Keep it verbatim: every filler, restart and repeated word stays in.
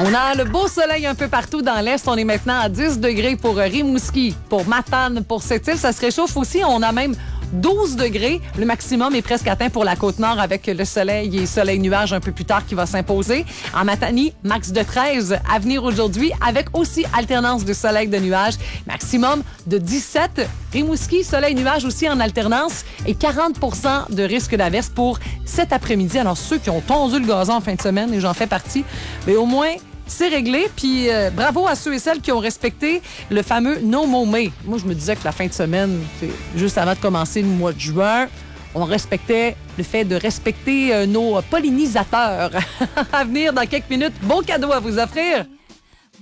On a le beau soleil un peu partout dans l'Est. On est maintenant à dix degrés pour Rimouski, pour Matane, pour Sept-Îles. Ça se réchauffe aussi. On a même douze degrés. Le maximum est presque atteint pour la Côte-Nord avec le soleil et soleil-nuage un peu plus tard qui va s'imposer. En Matanie, max de treize à venir aujourd'hui avec aussi alternance de soleil de nuages. Maximum de dix-sept. Rimouski, soleil-nuage aussi en alternance et quarante pour cent de risque d'averse pour cet après-midi. Alors ceux qui ont tondu le gazon en fin de semaine, et j'en fais partie, mais au moins... c'est réglé, puis euh, bravo à ceux et celles qui ont respecté le fameux No Mo May. Moi, je me disais que la fin de semaine, juste avant de commencer le mois de juin, on respectait le fait de respecter euh, nos pollinisateurs. À venir dans quelques minutes, bon cadeau à vous offrir.